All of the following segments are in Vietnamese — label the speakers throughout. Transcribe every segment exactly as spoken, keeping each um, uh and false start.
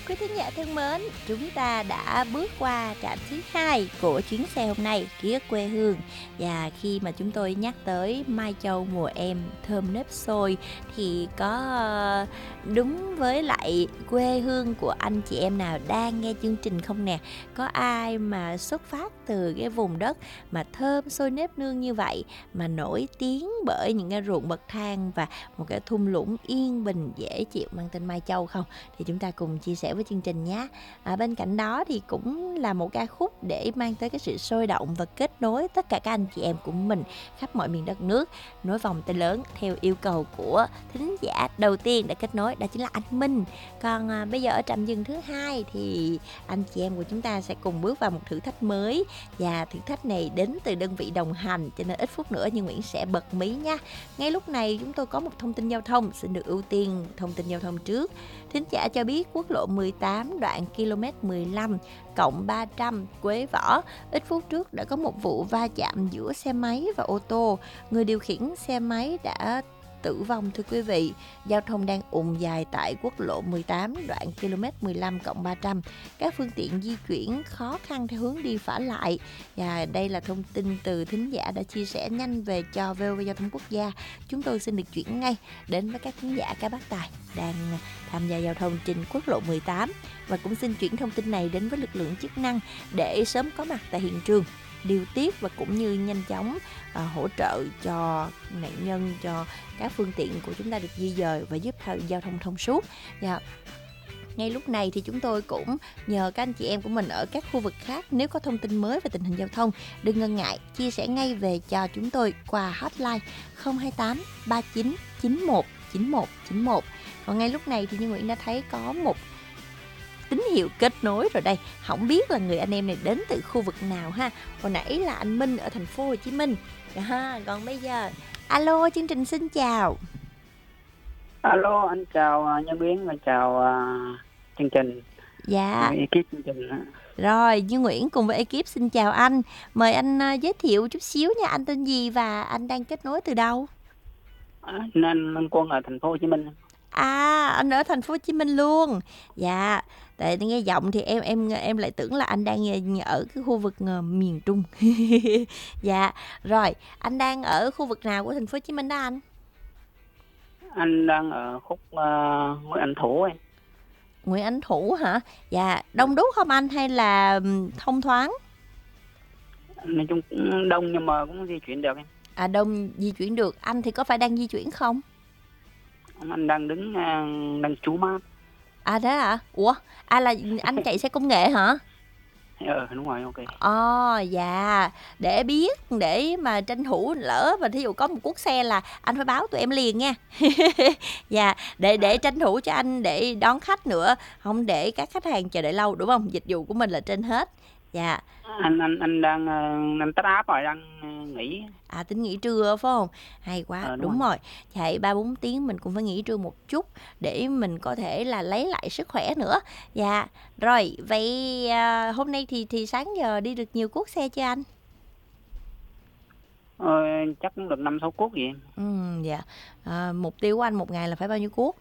Speaker 1: Quý thính giả thân mến, chúng ta đã bước qua trạm thứ hai của chuyến xe hôm nay, ký ức quê hương. Và khi mà chúng tôi nhắc tới Mai Châu mùa em thơm nếp xôi thì có ờ, đúng với lại quê hương của anh chị em nào đang nghe chương trình không nè? Có ai mà xuất phát từ cái vùng đất mà thơm xôi nếp nương như vậy, mà nổi tiếng bởi những cái ruộng bậc thang và một cái thung lũng yên bình dễ chịu mang tên Mai Châu không? Thì chúng ta cùng chia sẻ với chương trình nhé. À, bên cạnh đó thì cũng là một ca khúc để mang tới cái sự sôi động và kết nối tất cả các anh chị em của mình khắp mọi miền đất nước, nối vòng tay lớn theo yêu cầu của thính giả đầu tiên đã kết nối, đó chính là anh Minh. Còn à, bây giờ ở trạm dừng thứ hai thì anh chị em của chúng ta sẽ cùng bước vào một thử thách mới, và thử thách này đến từ đơn vị đồng hành, cho nên ít phút nữa Như Nguyễn sẽ bật mí nha. Ngay lúc này chúng tôi có một thông tin giao thông, xin được ưu tiên thông tin giao thông trước. Thính giả cho biết quốc lộ mười tám đoạn km mười lăm cộng ba trăm Quế Võ, ít phút trước đã có một vụ va chạm giữa xe máy và ô tô. Người điều khiển xe máy đã tử vong thưa quý vị. Giao thông đang ùn dài tại quốc lộ mười tám đoạn km mười lăm cộng ba trăm. Các phương tiện di chuyển khó khăn theo hướng đi phả lại. Và đây là thông tin từ thính giả đã chia sẻ nhanh về cho vê o vê Giao thông Quốc gia. Chúng tôi xin được chuyển ngay đến với các thính giả các bác tài đang tham gia giao thông trên quốc lộ mười tám, và cũng xin chuyển thông tin này đến với lực lượng chức năng để sớm có mặt tại hiện trường, điều tiết và cũng như nhanh chóng uh, hỗ trợ cho nạn nhân, cho các phương tiện của chúng ta được di dời và giúp giao thông thông suốt. Yeah. Ngay lúc này thì chúng tôi cũng nhờ các anh chị em của mình ở các khu vực khác, nếu có thông tin mới về tình hình giao thông, đừng ngần ngại chia sẻ ngay về cho chúng tôi qua hotline không hai tám ba chín chín một chín một chín một. Còn ngay lúc này thì Như Nguyễn đã thấy có một tín hiệu kết nối rồi đây. Không biết là người anh em này đến từ khu vực nào ha. Hồi nãy là anh Minh ở thành phố Hồ Chí Minh. À, còn bây giờ alo, chương trình xin chào.
Speaker 2: Alo, anh chào Nhân Biến và chào uh, chương trình.
Speaker 1: Dạ.
Speaker 2: Ekip chương trình.
Speaker 1: Rồi, Như Nguyễn cùng với ekip xin chào anh. Mời anh uh, giới thiệu chút xíu nha, anh tên gì và anh đang kết nối từ đâu?
Speaker 2: Anh anh, anh Quân ở thành phố Hồ Chí Minh.
Speaker 1: À, anh ở thành phố Hồ Chí Minh luôn. Dạ, tại nghe giọng thì em em em lại tưởng là anh đang ở cái khu vực uh, miền Trung. Dạ, rồi, anh đang ở khu vực nào của thành phố Hồ Chí Minh đó anh?
Speaker 2: Anh đang ở khúc uh, Nguyễn Ánh Thủ ấy.
Speaker 1: Nguyễn Ánh Thủ hả? Dạ, đông đúc không anh hay là thông thoáng?
Speaker 2: Nói chung cũng đông nhưng mà cũng di chuyển được em.
Speaker 1: À, đông di chuyển được. Anh thì có phải đang di chuyển không?
Speaker 2: Anh đang đứng uh, đang trú mát.
Speaker 1: À thế hả? Ủa, à là anh chạy xe công nghệ hả?
Speaker 2: Ờ đúng rồi, ok.
Speaker 1: Ồ, à, dạ, để biết, để mà tranh thủ lỡ mà thí dụ có một cuốc xe là anh phải báo tụi em liền nha. Dạ, để để tranh thủ cho anh để đón khách nữa, không để các khách hàng chờ đợi lâu đúng không? Dịch vụ của mình là trên hết. Dạ.
Speaker 2: Anh anh anh đang anh tắt app rồi, đang nghỉ.
Speaker 1: À, tính nghỉ trưa phải không? Hay quá,
Speaker 2: ờ, đúng,
Speaker 1: đúng
Speaker 2: rồi.
Speaker 1: rồi. Chạy ba bốn tiếng mình cũng phải nghỉ trưa một chút để mình có thể là lấy lại sức khỏe nữa. Dạ. Rồi, vậy à, hôm nay thì thì sáng giờ đi được nhiều cuốc xe chưa anh?
Speaker 2: Ờ, chắc cũng được năm sáu cuốc gì.
Speaker 1: Ừ, dạ. À, mục tiêu của anh một ngày là phải bao nhiêu cuốc?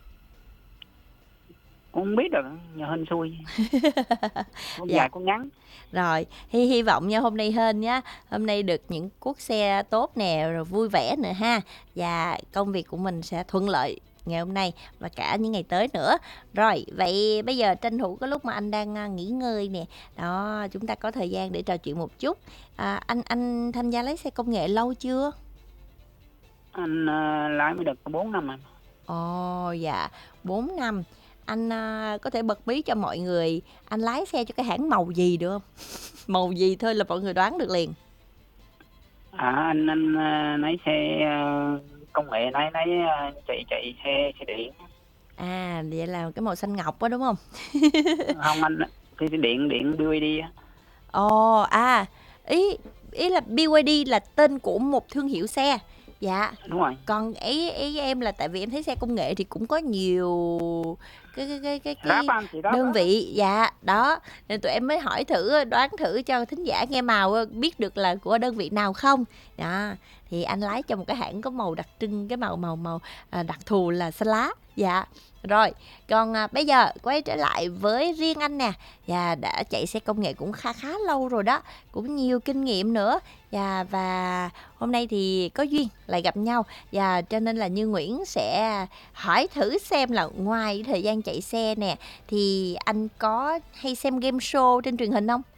Speaker 2: Cũng không biết được, nhờ hên xui. Cuốc
Speaker 1: Dạ.
Speaker 2: dài cuốc ngắn.
Speaker 1: Rồi, hy hy vọng nha hôm nay hên nhá, hôm nay được những cuốc xe tốt nè, rồi vui vẻ nữa ha, và công việc của mình sẽ thuận lợi ngày hôm nay và cả những ngày tới nữa. Rồi, vậy bây giờ tranh thủ cái lúc mà anh đang nghỉ ngơi nè, đó, chúng ta có thời gian để trò chuyện một chút. À, anh anh tham gia lái xe công nghệ lâu chưa?
Speaker 2: Anh uh, lái mới được bốn năm rồi.
Speaker 1: Ồ, dạ, bốn năm. Anh uh, có thể bật mí cho mọi người, anh lái xe cho cái hãng màu gì được không? Màu gì thôi là mọi người đoán được liền.
Speaker 2: À, anh anh uh, lái xe uh, công nghệ, lái lái uh, chạy chạy xe xe điện.
Speaker 1: À, vậy là cái màu xanh ngọc đó đúng không?
Speaker 2: Không anh, cái điện điện bê i đê á.
Speaker 1: Ồ, à, ý ý là bê i đê là tên của một thương hiệu xe. Dạ.
Speaker 2: Đúng rồi.
Speaker 1: Còn ý ý em là tại vì em thấy xe công nghệ thì cũng có nhiều cái cái cái cái, cái
Speaker 2: Ráp anh,
Speaker 1: đơn
Speaker 2: đó.
Speaker 1: vị, dạ, đó. Nên tụi em mới hỏi thử, đoán thử cho thính giả nghe màu biết được là của đơn vị nào không. Đó. thì anh lái cho một cái hãng có màu đặc trưng, cái màu màu màu à, đặc thù là xanh lá. Dạ. Rồi, còn à, bây giờ quay trở lại với riêng anh nè. Dạ, đã chạy xe công nghệ cũng khá khá lâu rồi đó, cũng nhiều kinh nghiệm nữa. Dạ, và hôm nay thì có duyên lại gặp nhau. Dạ, cho nên là Như Nguyễn sẽ hỏi thử xem là ngoài thời gian chạy xe nè, thì anh có hay xem game show trên truyền hình không?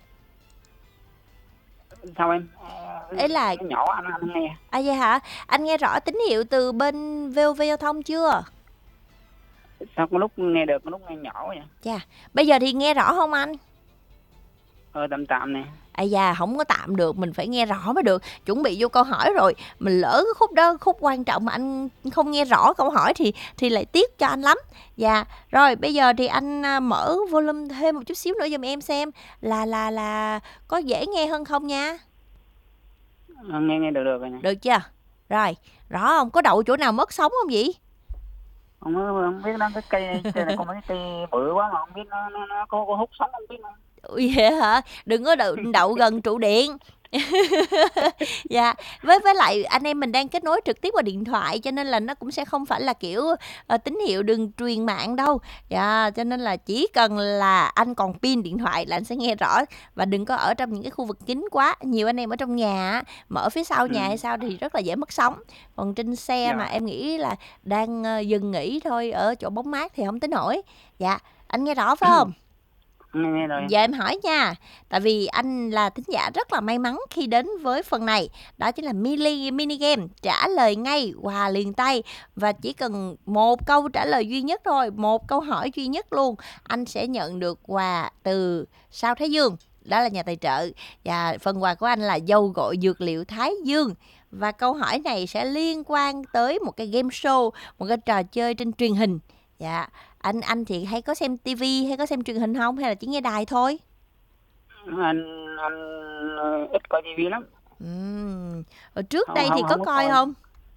Speaker 2: Sao em?
Speaker 1: Ấy là
Speaker 2: Cái nhỏ anh anh nghe.
Speaker 1: À vậy hả? Anh nghe rõ tín hiệu từ bên vê o vê Giao thông chưa?
Speaker 2: Sao có lúc nghe được, có lúc nghe nhỏ vậy?
Speaker 1: Chà, bây giờ thì nghe rõ không anh?
Speaker 2: Ờ, tạm tạm nè.
Speaker 1: À da, không có tạm được, mình phải nghe rõ mới được. Chuẩn bị vô câu hỏi rồi, mình lỡ cái khúc đó, khúc quan trọng mà anh không nghe rõ câu hỏi thì thì lại tiếc cho anh lắm. Dạ, rồi bây giờ thì anh à, mở volume thêm một chút xíu nữa giùm em xem là là là có dễ nghe hơn không nha.
Speaker 2: Ờ, nghe nghe được được rồi nè.
Speaker 1: Được chưa? Rồi, rõ không? Có đậu chỗ nào mất sóng không vậy?
Speaker 2: Không, không biết nó cái cây cây này có mấy cây bự quá mà không biết nó nó, nó có, có hút sóng không biết nữa.
Speaker 1: Ui vậy hả? Đừng có đậu, đậu gần trụ điện. Dạ, với với lại anh em mình đang kết nối trực tiếp qua điện thoại, cho nên là nó cũng sẽ không phải là kiểu uh, tín hiệu đường truyền mạng đâu. Dạ, cho nên là chỉ cần là anh còn pin điện thoại là anh sẽ nghe rõ. Và đừng có ở trong những cái khu vực kín quá. Nhiều anh em ở trong nhà mà ở phía sau nhà
Speaker 2: Ừ.
Speaker 1: hay sao thì rất là dễ mất sóng. Còn trên xe
Speaker 2: Dạ.
Speaker 1: mà em nghĩ là đang uh, dừng nghỉ thôi, ở chỗ bóng mát thì không tới nổi. Dạ, anh nghe rõ phải không?
Speaker 2: Nghe, nghe rồi.
Speaker 1: Giờ em hỏi nha, tại vì anh là thính giả rất là may mắn khi đến với phần này. Đó chính là mini, mini game trả lời ngay, quà liền tay. Và chỉ cần một câu trả lời duy nhất thôi, một câu hỏi duy nhất luôn, anh sẽ nhận được quà từ Sao Thái Dương. Đó là nhà tài trợ. Và phần quà của anh là dầu gội dược liệu Thái Dương. Và câu hỏi này sẽ liên quan tới một cái game show, một cái trò chơi trên truyền hình. Dạ, anh anh thì hay có xem tivi hay có xem truyền hình không, hay là chỉ nghe đài thôi?
Speaker 2: Anh anh ít coi tivi lắm.
Speaker 1: Uhm. Ở trước
Speaker 2: Không,
Speaker 1: đây thì
Speaker 2: không,
Speaker 1: có
Speaker 2: không có
Speaker 1: coi
Speaker 2: coi.
Speaker 1: không?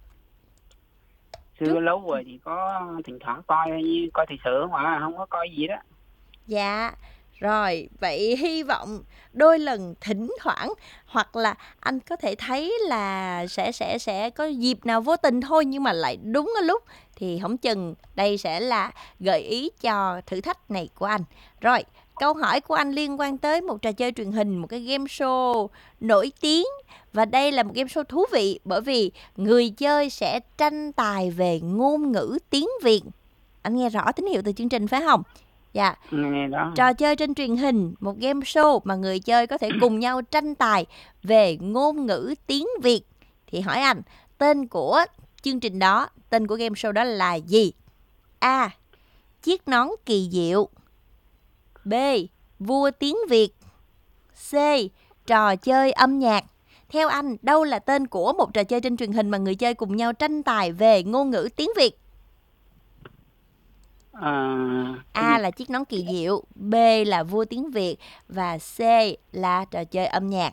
Speaker 2: Xưa
Speaker 1: Trước-
Speaker 2: lâu rồi thì có thỉnh thoảng coi như coi thời sự mà không có coi gì đó.
Speaker 1: Dạ. Rồi, vậy hy vọng đôi lần thỉnh thoảng hoặc là anh có thể thấy là sẽ sẽ sẽ có dịp nào vô tình thôi nhưng mà lại đúng ở lúc thì không chừng đây sẽ là gợi ý cho thử thách này của anh. Rồi, câu hỏi của anh liên quan tới một trò chơi truyền hình, một cái game show nổi tiếng. Và đây là một game show thú vị bởi vì người chơi sẽ tranh tài về ngôn ngữ tiếng Việt. Anh nghe rõ tín hiệu từ chương trình phải không? Dạ.
Speaker 2: Nghe đó.
Speaker 1: Trò chơi trên truyền hình, một game show mà người chơi có thể cùng nhau tranh tài về ngôn ngữ tiếng Việt. Thì hỏi anh, tên của chương trình đó, tên của game show đó là gì? A. Chiếc nón kỳ diệu. B. Vua tiếng Việt. C. Trò chơi âm nhạc. Theo anh, đâu là tên của một trò chơi trên truyền hình mà người chơi cùng nhau tranh tài về ngôn ngữ tiếng Việt?
Speaker 2: À,
Speaker 1: A là chiếc nón kỳ diệu, B là vua tiếng Việt và C là trò chơi âm nhạc.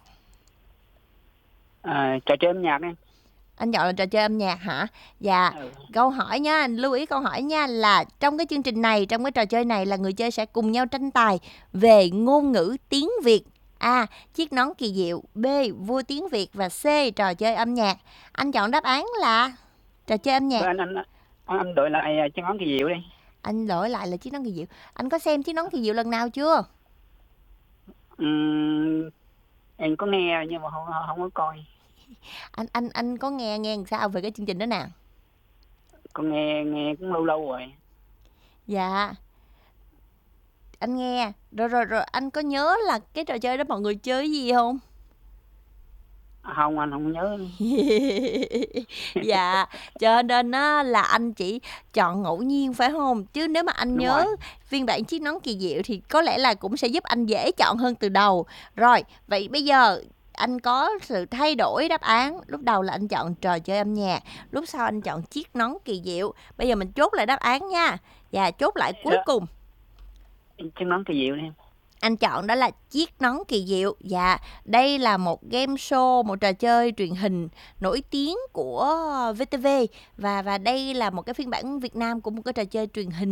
Speaker 2: à, trò chơi âm nhạc em.
Speaker 1: Anh chọn là trò chơi âm nhạc hả? Dạ.
Speaker 2: Ừ.
Speaker 1: Câu hỏi nha, anh lưu ý câu hỏi nha, là trong cái chương trình này, trong cái trò chơi này là người chơi sẽ cùng nhau tranh tài về ngôn ngữ tiếng Việt. A. Chiếc nón kỳ diệu, B. Vua tiếng Việt và C. Trò chơi âm nhạc. Anh chọn đáp án là trò chơi âm nhạc.
Speaker 2: Anh anh anh đổi lại chiếc nón kỳ diệu đi.
Speaker 1: Anh đổi lại là chiếc nón kỳ diệu. Anh có xem chiếc nón kỳ diệu lần nào chưa?
Speaker 2: Uhm, em có nghe nhưng mà không không có coi.
Speaker 1: Anh anh anh có nghe nghe làm sao về cái chương trình đó nào?
Speaker 2: Có nghe nghe cũng lâu lâu rồi.
Speaker 1: Dạ. Anh nghe. Rồi rồi rồi anh có nhớ là cái trò chơi đó mọi người chơi gì không?
Speaker 2: Không, anh không nhớ.
Speaker 1: Dạ, cho nên á, là anh chỉ chọn ngẫu nhiên phải không? Chứ nếu mà anh
Speaker 2: Đúng
Speaker 1: nhớ
Speaker 2: rồi.
Speaker 1: phiên bản chiếc nón kỳ diệu thì có lẽ là cũng sẽ giúp anh dễ chọn hơn từ đầu. Rồi, vậy bây giờ anh có sự thay đổi đáp án. Lúc đầu là anh chọn trò chơi âm nhạc, lúc sau anh chọn chiếc nón kỳ diệu. Bây giờ mình chốt lại đáp án nha. Và chốt lại cuối
Speaker 2: Dạ.
Speaker 1: cùng.
Speaker 2: Chiếc nón kỳ diệu đi em.
Speaker 1: Anh chọn đó là chiếc nón kỳ diệu. Dạ, đây là một game show, một trò chơi truyền hình nổi tiếng của vê tê vê. Và và đây là một cái phiên bản Việt Nam của một cái trò chơi truyền hình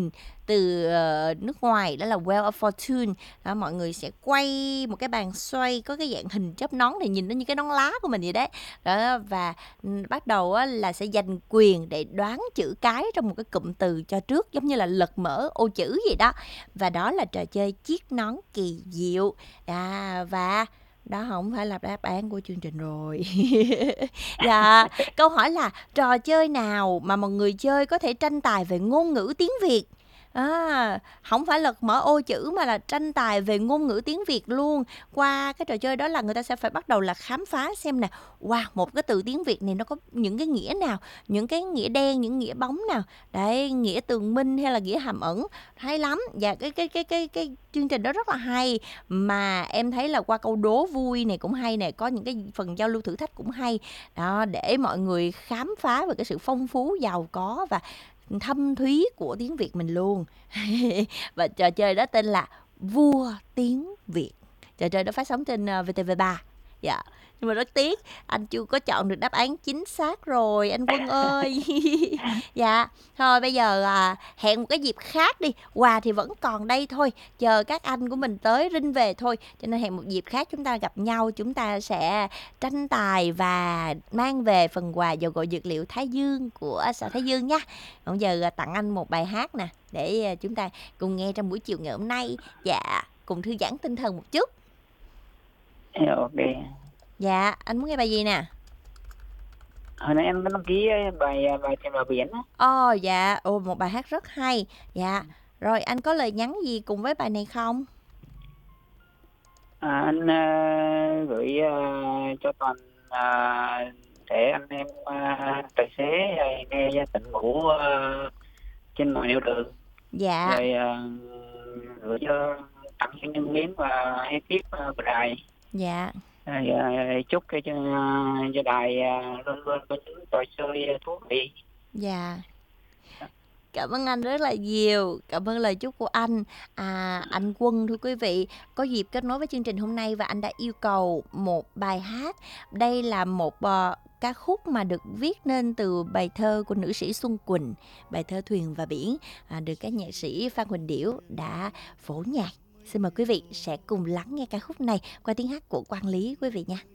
Speaker 1: từ ờ, nước ngoài, đó là Wheel of Fortune. Đó, mọi người sẽ quay một cái bàn xoay có cái dạng hình chớp nón thì nhìn nó như cái nón lá của mình vậy đấy. Đó, và ừ, bắt đầu á, là sẽ giành quyền để đoán chữ cái trong một cái cụm từ cho trước, giống như là lật mở ô chữ gì đó. Và đó là trò chơi chiếc nón kỳ diệu. À, và đó không phải là đáp án của chương trình rồi. Dạ, câu hỏi là trò chơi nào mà một người chơi có thể tranh tài về ngôn ngữ tiếng Việt? À, không phải lật mở ô chữ mà là tranh tài về ngôn ngữ tiếng Việt luôn. Qua cái trò chơi đó là người ta sẽ phải bắt đầu là khám phá xem nè, wow, một cái từ tiếng Việt này nó có những cái nghĩa nào, những cái nghĩa đen, những nghĩa bóng nào. Đấy, nghĩa tường minh hay là nghĩa hàm ẩn. Hay lắm. Và cái cái cái cái cái chương trình đó rất là hay, mà em thấy là qua câu đố vui này cũng hay nè, có những cái phần giao lưu thử thách cũng hay. Đó, để mọi người khám phá về cái sự phong phú, giàu có và thâm thúy của tiếng Việt mình luôn. Và trò chơi đó tên là Vua Tiếng Việt. Trò chơi đó phát sóng trên uh, vê tê vê ba. Dạ. Nhưng mà rất tiếc anh chưa có chọn được đáp án chính xác rồi anh Quân ơi. Dạ. Thôi bây giờ à, hẹn một cái dịp khác đi. Quà thì vẫn còn đây thôi, chờ các anh của mình tới rinh về thôi. Cho nên hẹn một dịp khác chúng ta gặp nhau, chúng ta sẽ tranh tài và mang về phần quà dầu gội dược liệu Thái Dương của xã Thái Dương nha. Bây giờ à, tặng anh một bài hát nè, để à, chúng ta cùng nghe trong buổi chiều ngày hôm nay. Dạ, cùng thư giãn tinh thần một chút.
Speaker 2: Dạ, ok.
Speaker 1: Dạ, anh muốn nghe bài gì nè?
Speaker 2: Hồi nãy em có đăng ký bài bài Thuyền Bờ Biển á.
Speaker 1: Ồ oh, dạ, ồ một bài hát rất hay. Dạ, rồi anh có lời nhắn gì cùng với bài này không?
Speaker 2: À, anh uh, gửi uh, cho toàn uh, thể anh em uh, tài xế uh, nghe tỉnh ngủ uh, trên mọi nẻo đường.
Speaker 1: Dạ.
Speaker 2: Rồi uh, gửi cho tặng cho nhân viên và ekip uh, của đài.
Speaker 1: Dạ.
Speaker 2: Rồi, uh, chúc cho cho đài uh, luôn luôn có những trò chơi thú vị.
Speaker 1: Dạ. Cảm ơn anh rất là nhiều. Cảm ơn lời chúc của anh. À, anh Quân thưa quý vị, có dịp kết nối với chương trình hôm nay và anh đã yêu cầu một bài hát. Đây là một uh, ca khúc mà được viết nên từ bài thơ của nữ sĩ Xuân Quỳnh, bài thơ Thuyền và Biển, à, được các nhạc sĩ Phan Huỳnh Điểu đã phổ nhạc. Xin mời quý vị sẽ cùng lắng nghe ca khúc này qua tiếng hát của Quang Lý quý vị nha.